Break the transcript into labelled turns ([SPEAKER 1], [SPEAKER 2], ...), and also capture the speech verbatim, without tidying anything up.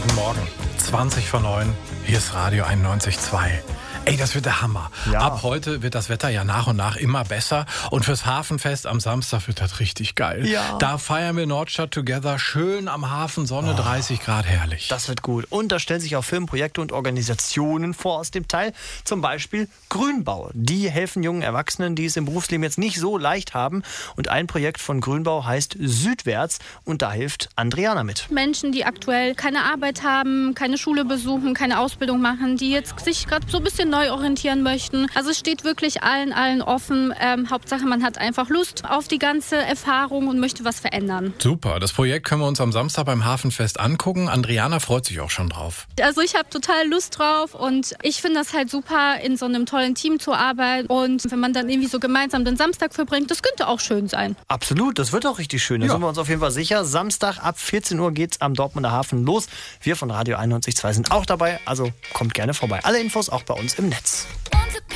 [SPEAKER 1] Guten Morgen, zwanzig vor neun, hier ist Radio einundneunzig Komma zwei. Ey, das wird der Hammer.
[SPEAKER 2] Ja.
[SPEAKER 1] Ab heute wird das Wetter ja nach und nach immer besser. Und fürs Hafenfest am Samstag wird das richtig geil.
[SPEAKER 2] Ja.
[SPEAKER 1] Da feiern wir Nordstadt Together schön am Hafen, Sonne,
[SPEAKER 2] Oh,
[SPEAKER 1] dreißig Grad, herrlich.
[SPEAKER 2] Das wird gut. Und da stellen sich auch Firmenprojekte und Organisationen vor aus dem Teil. Zum Beispiel Grünbau. Die helfen jungen Erwachsenen, die es im Berufsleben jetzt nicht so leicht haben. Und ein Projekt von Grünbau heißt Südwärts. Und da hilft Andriana mit.
[SPEAKER 3] Menschen, die aktuell keine Arbeit haben, keine Schule besuchen, keine Ausbildung machen, die jetzt sich gerade so ein bisschen neu orientieren möchten. Also es steht wirklich allen, allen offen. Ähm, Hauptsache, man hat einfach Lust auf die ganze Erfahrung und möchte was verändern.
[SPEAKER 1] Super, das Projekt können wir uns am Samstag beim Hafenfest angucken. Andriana freut sich auch schon drauf.
[SPEAKER 3] Also ich habe total Lust drauf und ich finde das halt super, in so einem tollen Team zu arbeiten. Und wenn man dann irgendwie so gemeinsam den Samstag verbringt, das könnte auch schön sein.
[SPEAKER 2] Absolut, das wird auch richtig schön. Da
[SPEAKER 1] Ja.
[SPEAKER 2] sind wir uns auf jeden Fall sicher. Samstag ab vierzehn Uhr geht's am Dortmunder Hafen los. Wir von Radio einundneunzig Komma zwei sind auch dabei, also kommt gerne vorbei. Alle Infos auch bei uns im Netz.